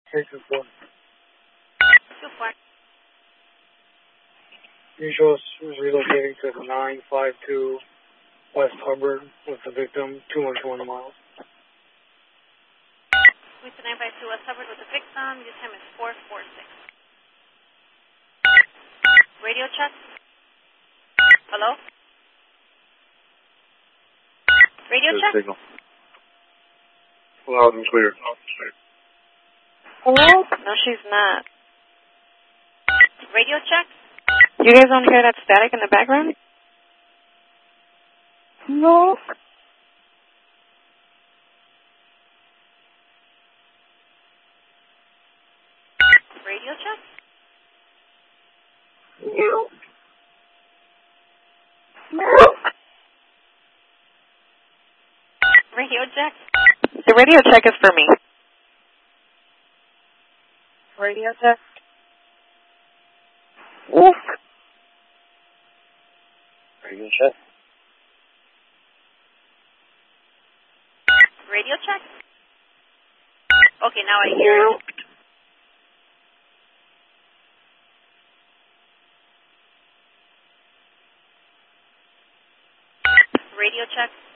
324. 24. Usual is relocating to 952 West Hubbard with the victim, 211 miles. With the 952 West Hubbard with the victim, your time is 446. Radio check. Hello? Radio check? Signal. Loud and clear. Hello? No, she's not. Radio check? You guys don't hear that static in the background? No. Radio check? No. Radio check? The radio check is for me. Radio check? Oof. Radio check. Radio check? Okay, now I hear you. Radio check?